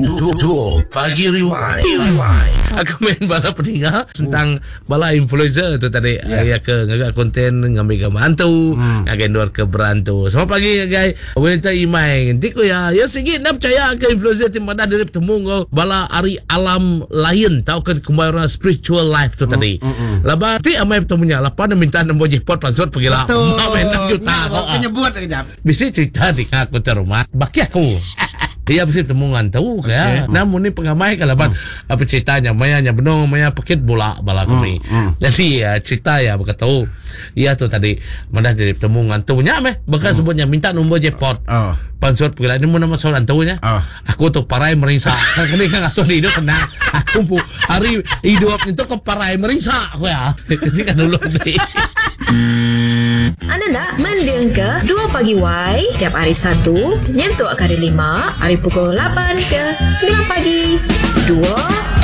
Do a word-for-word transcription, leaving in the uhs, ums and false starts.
Duo Pagi Rewind. Aku main bala pendengar tentang bala influencer tu tadi. Ya ke ngagak konten ngambil gambar hantu, hmm. ngagak luar ke berantu. Selamat pagi guys. Wanita imai. Nanti ko ya, ya sikit nak percaya ke influencer tim pada dari bertemu kau bala ari alam lain tahu kan kembali spiritual life tu tadi. Laba ti amai bertemunya lapan minta nombor jackpot pansor pergi lah. Main enam juta. Penyebut kejap. Bisa cerita di aku rumah. Baki aku. Dia mesti temungan tahu kaya. Okay. Namun ni pengamai kalaban hmm. apa ceritanya mayanya benar maya paket bola bala kami. Hmm. Hmm. Jadi ya cerita ya berkata tahu. Ia tu tadi mana jadi temungan tu nya meh bakal hmm. sebutnya minta nombor jackpot. Oh. Pansor pergi ni mana masalah tahunya. Oh. Aku tu parai merisa. Kini kan asal hidup kena. Aku pu hari hidup itu ke parai merisa aku ya. Jadi kan dulu ni. Anda nak mendengar ke Dua Pagi Y tiap hari Sabtu, nyentuk hari lima, hari pukul lapan ke sembilan pagi. Dua